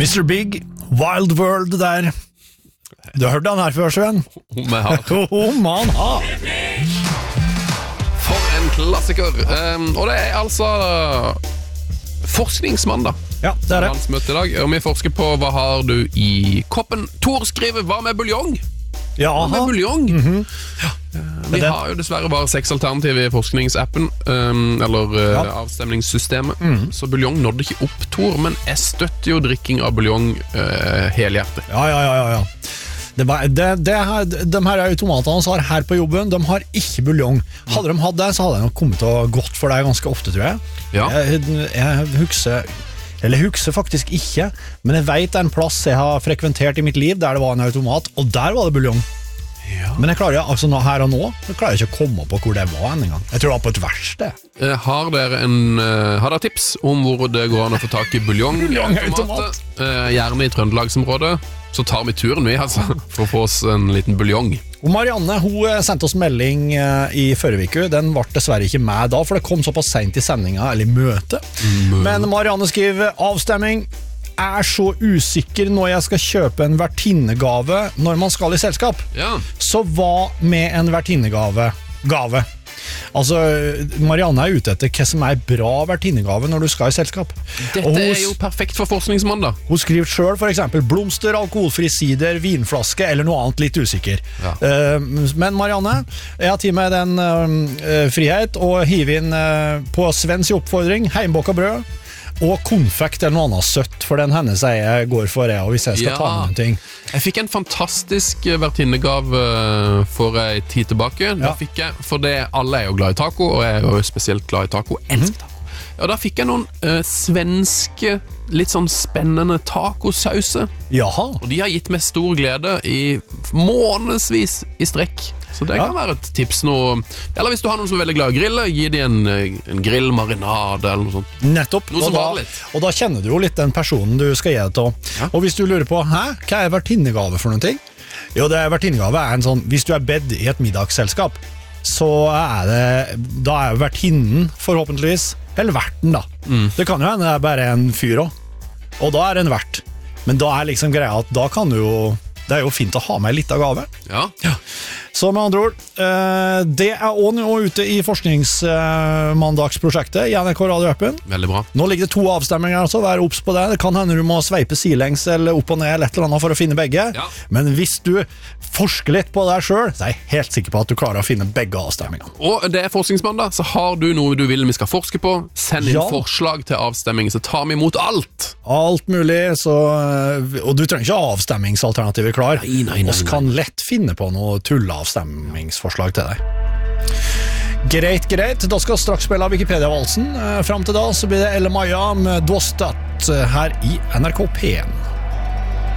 Mr. Big, Wild World der. Du har hørt den her før, Sven? Man har. For en klassiker. Og det altså forskningsmandag. Ja, det det. Landsmøte i dag. Og vi forsker på hva har du i koppen. Tor skriver, hva med buljong? Ja, hva med buljong? Ja. Vi har jo dessverre bare 6 alternativ i forskningsappen, eller avstemningssystemet. Så buljong nådde ikke opp, Tor, men jeg støtter jo drikking av buljong helhjertet. Ja. De her automatene som har her på jobben, de har ikke buljong. Hadde de hatt det, så hadde de nok kommet til å gått for det ganske ofte, tror jeg. Ja. Jeg husker faktisk ikke, men jeg vet en plass jeg har frekventert i mitt liv der det var en automat, og der var det buljong. Ja. Men jeg klarer altså her og nå jeg klarer ikke å komme på hvor det var en gang. Jeg tror det var på et verksted. Har dere tips om hvor det går an å få tak i buljongautomat? Gjerne i Trøndelagsområdet. Så tar vi turen altså, for å få oss en liten buljong. Og Marianne, hun sendte oss melding i forrige uke. Den var dessverre ikke med da, for det kom såpass sent i sendinga, eller i møte. Men Marianne skriver, avstemming så usikker når jeg skal kjøpe en vertinnegave når man skal i selskap. Ja. Så hva med en vertinnegave? Altså, Marianne ute etter hva som bra vertinnegave når du skal i selskap. Dette jo perfekt for forskningsmandag. Hun skriver selv for eksempel blomster, alkoholfri sider, vinflaske eller noe annet litt usikker. Ja. Men Marianne, jeg har tid med den frihet og hive inn på Svens oppfordring, heimbåka brød og konfekt eller noe annet søtt, for den hennes jeg går for det, og hvis jeg skal ta med noen ting. Jeg fikk en fantastisk vertinnegave for en tid tilbake. Da fikk jeg, for alle jo glad i taco, og jeg jo spesielt glad i taco, elsker taco. Og da fikk jeg noen svenske, litt sånn spennende tacosauser. Jaha. Og de har gitt meg stor glede i månedsvis i strekk. Så det kan være et tips nå. Eller hvis du har noen som veldig glad i å grille, gi de en grillmarinade eller noe sånt. Nettopp. Noe som varer litt. Og da kjenner du jo litt den personen du skal gi det til. Ja. Og hvis du lurer på, hva vertinnegave for noen ting? Jo, vertinnegave en sånn, hvis du bedt i et middagsselskap, så da vertinnen forhåpentligvis, eller verten da. Det kan jo hende det bare en fyr også. Og da det en vert. Men da liksom greia at da kan du jo, det jo fint å ha med litt av gave. Ja. Så med andre ord, det også nå ute i forskningsmandagsprosjektet i NRK Radio-appen. Veldig bra. Nå ligger det 2 avstemninger, altså, vær obs på det. Det kan hende du må sveipe silengs eller opp og ned eller et eller annet for å finne begge. Ja. Men hvis du forsker litt på deg selv, så jeg helt sikker på at du klarer å finne begge avstemmingene. Og det forskningsmandag, så har du noe du vil vi skal forske på. Send inn forslag til avstemming, så tar vi imot alt. Alt mulig, og du trenger ikke avstemmingsalternativer klar. Nei. Vi kan lett finne på noe tulleavstemmingsforslag til deg. Greit. Da skal jeg straks spille Wikipedia-valsen. Frem til da så blir det Elle Maja med Dostat her i NRK P1.